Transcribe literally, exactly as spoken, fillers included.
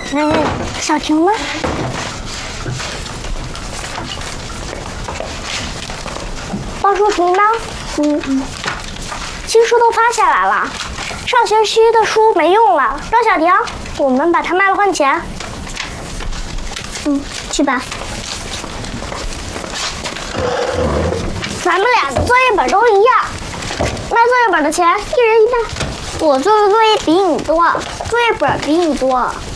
那那小婷呢？包书婷呢？嗯嗯，新书都发下来了，上学期的书没用了。让小婷，我们把它卖了换钱。嗯，去吧。咱们俩的作业本都一样，卖作业本的钱一人一半。我做的作业比你多，作业本比你多。